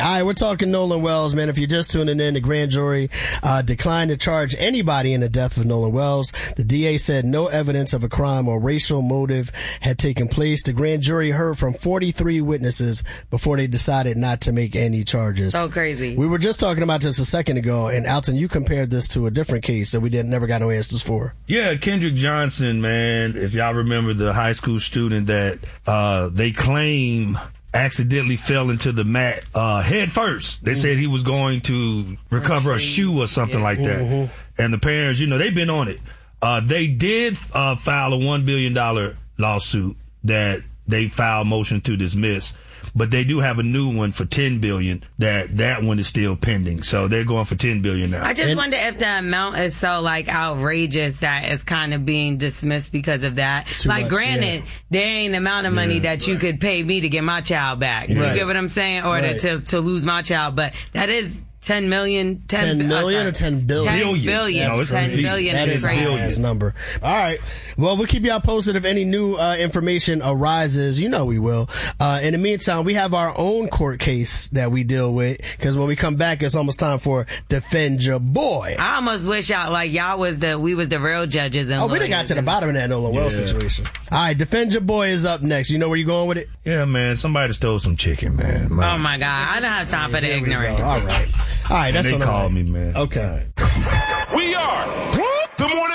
All right, we're talking Nolan Wells, man. If you're just tuning in, the grand jury declined to charge anybody in the death of Nolan Wells. The DA said no evidence of a crime or racial motive had taken place. The grand jury heard from 43 witnesses before they decided not to make any charges. So crazy. We were just talking about this a second ago, and Alton, you compared this to a different case that we never got no answers for. Yeah, Kendrick Johnson, man. If y'all remember the high school student that they claim accidentally fell into the mat head first. They said he was going to recover a shoe or something like that. Mm-hmm. And the parents, they've been on it. They did file a $1 billion lawsuit that they filed motion to dismiss. But they do have a new one for $10 billion. That one is still pending. So they're going for $10 billion now. I just wonder if the amount is so outrageous that it's kind of being dismissed because of that. Granted, there ain't an amount of money that you could pay me to get my child back. You get what I'm saying? Or to lose my child. But that is 10 million? 10 million or 10 billion? 10 billion. No, 10 billion that is a big number. All right. Well, we'll keep y'all posted if any new information arises. You know we will. In the meantime, we have our own court case that we deal with, because when we come back, it's almost time for Defend Your Boy. I almost wish we was the real judges. And we done got to the bottom of that Nolan Wells situation. All right, Defend Your Boy is up next. You know where you're going with it? Yeah, man. Somebody stole some chicken, man. Oh, my God. I don't have time for the ignorant. All right. All right, that's what they called me, man. Okay. We are